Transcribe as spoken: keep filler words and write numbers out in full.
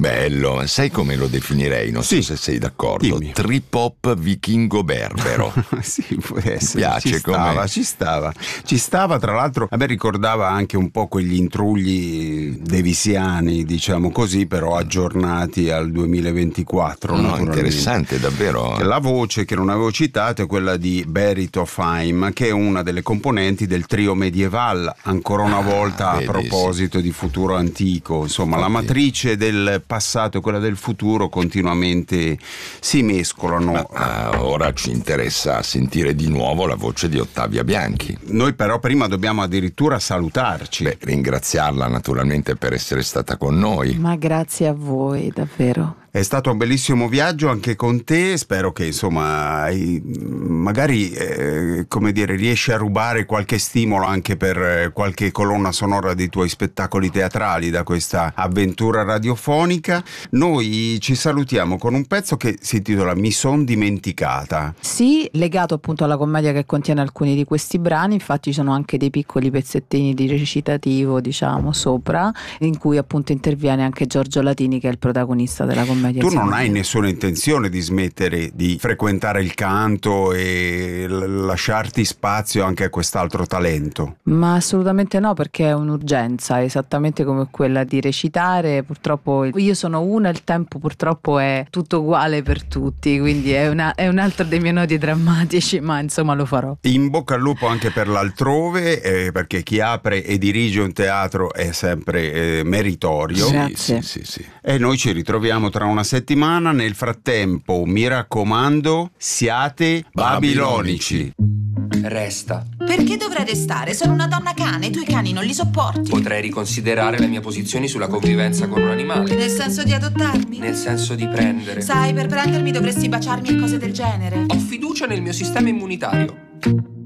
Bello, sai come lo definirei? Non Sì. so se sei d'accordo. Dimmi. Trip hop vichingo berbero. Sì, può essere. piace ci stava, come- ci stava. Ci stava, tra l'altro, a me ricordava anche un po' quegli intrugli devisiani, diciamo così, però aggiornati al duemilaventiquattro. No, naturalmente. interessante, davvero. La voce che non avevo citato è quella di Berit of Haim, che è una delle componenti del trio Medieval, ancora una Ah, volta a vedi, proposito di futuro antico. Insomma, la Infatti. matrice del passato e quella del futuro continuamente si mescolano. Ah, ora ci interessa sentire di nuovo la voce di Ottavia Bianchi. Noi però prima dobbiamo addirittura salutarci. Beh, ringraziarla naturalmente per essere stata con noi. Ma grazie a voi, davvero. È stato un bellissimo viaggio anche con te, spero che insomma hai- magari eh, come dire, riesci a rubare qualche stimolo anche per eh, qualche colonna sonora dei tuoi spettacoli teatrali da questa avventura radiofonica. Noi ci salutiamo con un pezzo che si intitola Mi son dimenticata. Sì, legato appunto alla commedia che contiene alcuni di questi brani, infatti ci sono anche dei piccoli pezzettini di recitativo, diciamo, sopra, in cui appunto interviene anche Giorgio Latini, che è il protagonista della commedia. Tu non insieme a hai me. nessuna intenzione di smettere di frequentare il canto e l- lasciarti spazio anche a quest'altro talento? Ma assolutamente no, perché è un'urgenza, esattamente come quella di recitare. Purtroppo io sono una, il tempo purtroppo è tutto uguale per tutti, quindi è, una, è un altro dei miei nodi drammatici, ma insomma lo farò. In bocca al lupo anche per l'altrove, eh, perché chi apre e dirige un teatro è sempre eh, meritorio. Sì. Sì, Grazie. sì, sì, sì. E noi ci ritroviamo tra una settimana. Nel frattempo, mi raccomando, siate babilonici. Resta. Perché dovrei restare? Sono una donna cane, tu i cani non li sopporti. Potrei riconsiderare le mie posizioni sulla convivenza con un animale. Nel senso di adottarmi? Nel senso di prendere. Sai, per prendermi dovresti baciarmi e cose del genere. Ho fiducia nel mio sistema immunitario.